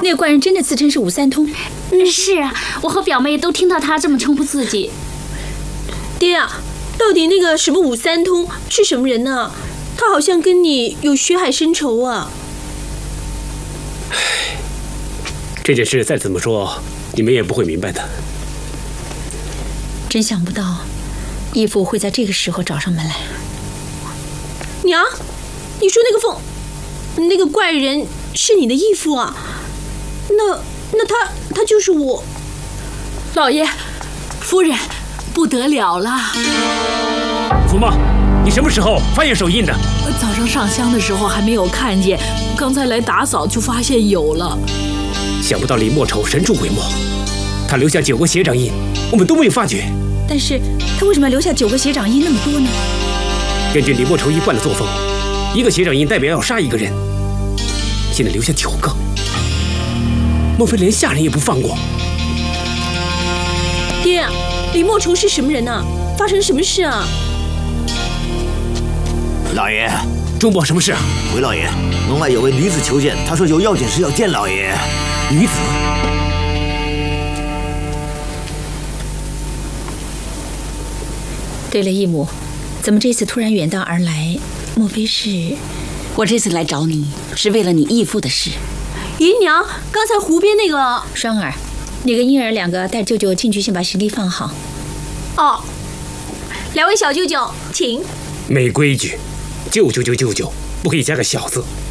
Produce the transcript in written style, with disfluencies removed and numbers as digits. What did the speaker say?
那个怪人真的自称是武三通？ 是啊，我和表妹都听到他这么称呼自己。 爹啊，到底那个什么武三通是什么人呢？他好像跟你有血海深仇啊。 这件事再怎么说，你们也不会明白的。 真想不到，义父会在这个时候找上门来。 娘，你说那个怪人是你的义父啊？那他就是我。 老爷，夫人，不得了了！ 福茂，你什么时候发现手印的？ 早上上香的时候还没有看见，刚才来打扫就发现有了。 想不到李莫愁神出鬼没，他留下9个血掌印，我们都没有发觉。 但是他为什么要留下9个血掌印那么多呢？ 根据李莫愁一贯的作风，1个血掌印代表要杀1个人，现在留下9个，莫非连下人也不放过？ 爹，李莫愁是什么人啊？发生什么事啊？ 老爷， 钟伯，什么事啊？ 回老爷，门外有位女子求见，她说有要紧事要见老爷。 女子？ 对了，义母，怎么这次突然远道而来？莫非是…… 我这次来找你是为了你义父的事。 姨娘，刚才湖边那个双儿，你跟婴儿2个带舅舅进去，先把行李放好。 哦，2位小舅舅，请。 没规矩，舅舅就舅舅，不可以加个小字。